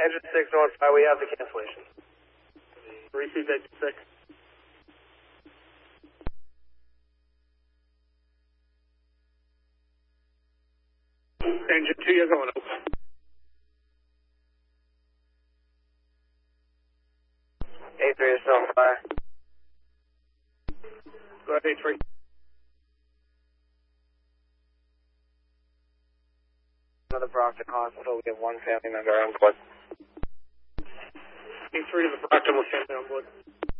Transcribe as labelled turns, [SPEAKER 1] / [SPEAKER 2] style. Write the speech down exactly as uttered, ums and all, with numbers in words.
[SPEAKER 1] Engine six North five, we have the cancellation.
[SPEAKER 2] Received engine six. Engine two, you're going open.
[SPEAKER 1] A three is still on fire.
[SPEAKER 2] Go ahead, A three.
[SPEAKER 1] Another Brockton Hospital, we have one family member on board.
[SPEAKER 2] A three to the Brockton with family on board.